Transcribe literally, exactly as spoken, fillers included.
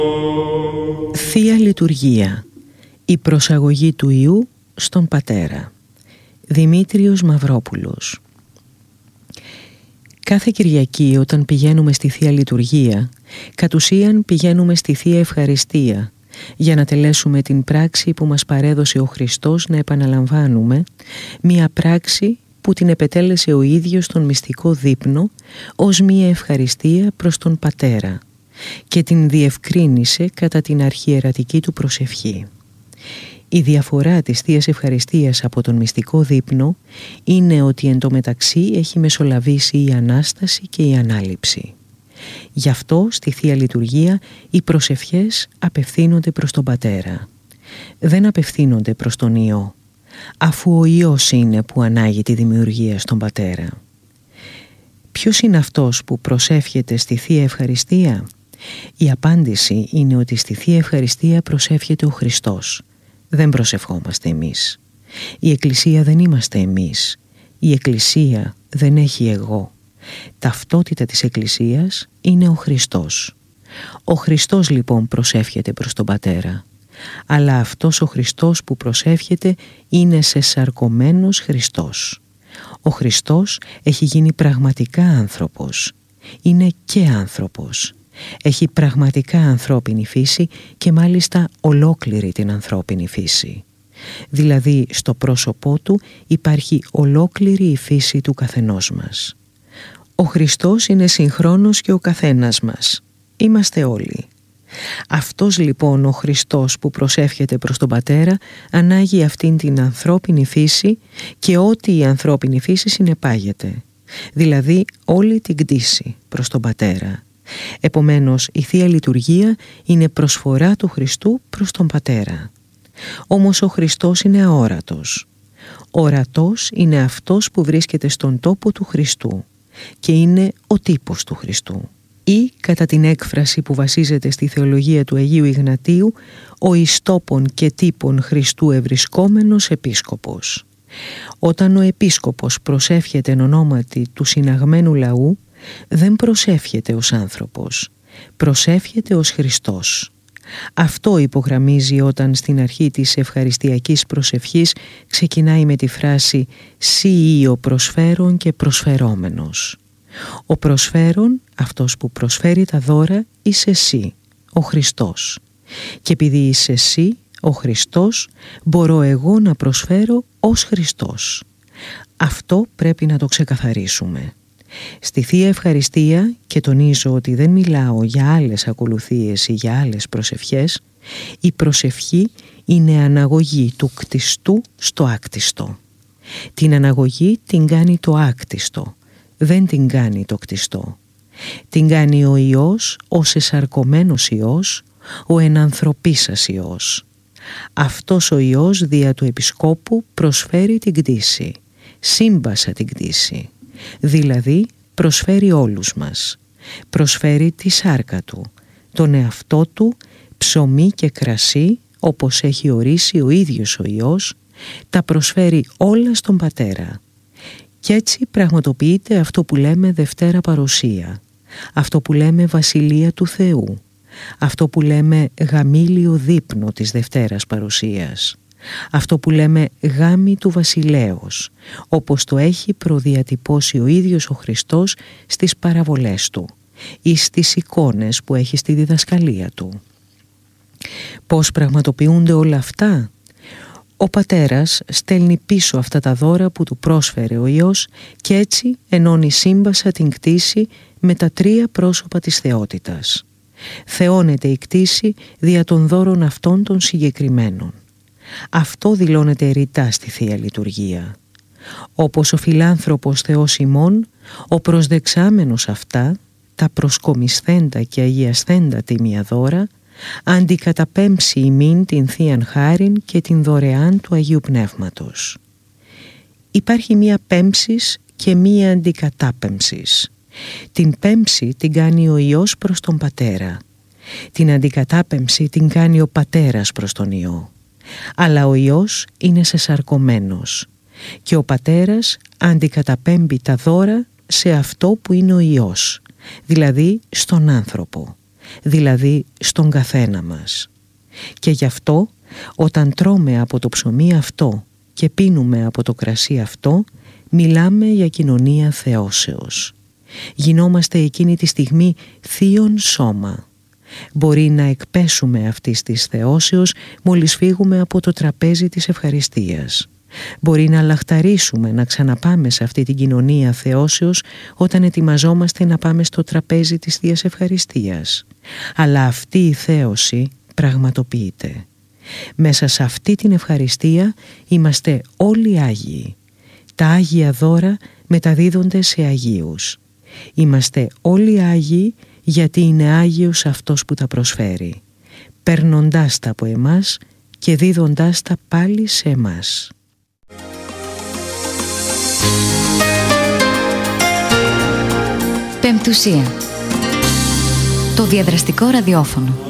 Θεία Λειτουργία. Η προσαγωγή του Υιού στον Πατέρα. Δημήτριος Μαυρόπουλος. Κάθε Κυριακή όταν πηγαίνουμε στη Θεία Λειτουργία, κατ' ουσίαν πηγαίνουμε στη Θεία Ευχαριστία για να τελέσουμε την πράξη που μας παρέδωσε ο Χριστός να επαναλαμβάνουμε, μία πράξη που την επετέλεσε ο ίδιος στον μυστικό δείπνο ως μία ευχαριστία προς τον Πατέρα και την διευκρίνησε κατά την αρχιερατική του προσευχή. Η διαφορά της Θείας Ευχαριστίας από τον μυστικό δείπνο είναι ότι εν τω μεταξύ έχει μεσολαβήσει η Ανάσταση και η Ανάληψη. Γι' αυτό στη Θεία Λειτουργία οι προσευχές απευθύνονται προς τον Πατέρα. Δεν απευθύνονται προς τον Υιό, αφού ο Υιός είναι που ανάγει τη δημιουργία στον Πατέρα. Ποιος είναι αυτός που προσεύχεται στη Θεία Ευχαριστία? Η απάντηση είναι ότι στη Θεία Ευχαριστία προσεύχεται ο Χριστός. Δεν προσευχόμαστε εμείς. Η Εκκλησία δεν είμαστε εμείς. Η Εκκλησία δεν έχει εγώ. Ταυτότητα της Εκκλησίας είναι ο Χριστός. Ο Χριστός λοιπόν προσεύχεται προς τον Πατέρα. Αλλά αυτός ο Χριστός που προσεύχεται είναι σεσαρκωμένος Χριστός. Ο Χριστός έχει γίνει πραγματικά άνθρωπος. Είναι και άνθρωπος. Έχει πραγματικά ανθρώπινη φύση και μάλιστα ολόκληρη την ανθρώπινη φύση. Δηλαδή στο πρόσωπό του υπάρχει ολόκληρη η φύση του καθενός μας. Ο Χριστός είναι συγχρόνως και ο καθένας μας. Είμαστε όλοι. Αυτός λοιπόν ο Χριστός που προσεύχεται προς τον Πατέρα ανάγει αυτήν την ανθρώπινη φύση και ό,τι η ανθρώπινη φύση συνεπάγεται. Δηλαδή όλη την κτήση προς τον Πατέρα. Επομένως η Θεία Λειτουργία είναι προσφορά του Χριστού προς τον Πατέρα. Όμως ο Χριστός είναι αόρατος. Ορατός είναι αυτός που βρίσκεται στον τόπο του Χριστού και είναι ο τύπος του Χριστού. Ή κατά την έκφραση που βασίζεται στη θεολογία του Αγίου Ιγνατίου, ο εις τόπον και τύπον Χριστού ευρισκόμενος επίσκοπος. Όταν ο επίσκοπος προσεύχεται εν ονόματι του συναγμένου λαού, δεν προσεύχεται ως άνθρωπος, προσεύχεται ως Χριστός. Αυτό υπογραμμίζει όταν στην αρχή της ευχαριστιακής προσευχής ξεκινάει με τη φράση «Σύ ή ο προσφέρον και προσφερόμενος». Ο προσφέρον, αυτός που προσφέρει τα δώρα, είσαι εσύ, ο Χριστός. Και επειδή είσαι εσύ, ο Χριστός, μπορώ εγώ να προσφέρω ως Χριστός. Αυτό πρέπει να το ξεκαθαρίσουμε. Στη Θεία Ευχαριστία, και τονίζω ότι δεν μιλάω για άλλες ακολουθίες ή για άλλες προσευχές, η προσευχή είναι αναγωγή του κτιστού στο άκτιστο. Την αναγωγή την κάνει το άκτιστο, δεν την κάνει το κτιστό. Την κάνει ο Υιός, ο σεσαρκωμένος Υιός, ο ενανθρωπίσας Υιός. Αυτός ο Υιός δια του Επισκόπου προσφέρει την κτήση, σύμπασα την κτήση. Δηλαδή προσφέρει όλους μας. Προσφέρει τη σάρκα του, τον εαυτό του, ψωμί και κρασί, όπως έχει ορίσει ο ίδιος ο Υιός, τα προσφέρει όλα στον Πατέρα. Κι έτσι πραγματοποιείται αυτό που λέμε Δευτέρα Παρουσία, αυτό που λέμε Βασιλεία του Θεού, αυτό που λέμε γαμήλιο δείπνο της Δευτέρας Παρουσίας, αυτό που λέμε γάμι του βασιλέως, όπως το έχει προδιατυπώσει ο ίδιος ο Χριστός στις παραβολές του ή στις εικόνες που έχει στη διδασκαλία του. Πώς πραγματοποιούνται όλα αυτά? Ο Πατέρας στέλνει πίσω αυτά τα δώρα που του πρόσφερε ο Υιός και έτσι ενώνει σύμπασα την κτήση με τα τρία πρόσωπα της θεότητας. Θεώνεται η κτήση δια των δώρων αυτών των συγκεκριμένων. Αυτό δηλώνεται ρητά στη Θεία Λειτουργία. Όπως ο φιλάνθρωπος Θεός ημών, ο προσδεξάμενος αυτά, τα προσκομισθέντα και αγιασθέντα τίμια δώρα, αντικαταπέμψει ημίν την Θείαν Χάριν και την δωρεάν του Αγίου Πνεύματος. Υπάρχει μία πέμψης και μία αντικατάπεμψης. Την πέμψη την κάνει ο Υιός προς τον Πατέρα. Την αντικατάπεμψη την κάνει ο Πατέρας προς τον Υιό. Αλλά ο Υιός είναι σεσαρκωμένος και ο Πατέρας αντικαταπέμπει τα δώρα σε αυτό που είναι ο Υιός, δηλαδή στον άνθρωπο. δηλαδή στον καθένα μας. Και γι' αυτό όταν τρώμε από το ψωμί αυτό και πίνουμε από το κρασί αυτό, μιλάμε για κοινωνία θεώσεως. Γινόμαστε εκείνη τη στιγμή θείον σώμα. Μπορεί να εκπέσουμε αυτής της θεώσεως μόλις φύγουμε από το τραπέζι της ευχαριστίας. Μπορεί να λαχταρίσουμε, να ξαναπάμε σε αυτή την κοινωνία θεώσεως όταν ετοιμαζόμαστε να πάμε στο τραπέζι της Θείας Ευχαριστίας. Αλλά αυτή η θέωση πραγματοποιείται. Μέσα σε αυτή την ευχαριστία είμαστε όλοι Άγιοι. Τα Άγια δώρα μεταδίδονται σε Αγίους. Είμαστε όλοι Άγιοι γιατί είναι Άγιος αυτός που τα προσφέρει, παίρνοντάς τα από εμάς και δίδοντάς τα πάλι σε εμάς. Πεμπτουσία. Το διαδραστικό ραδιόφωνο.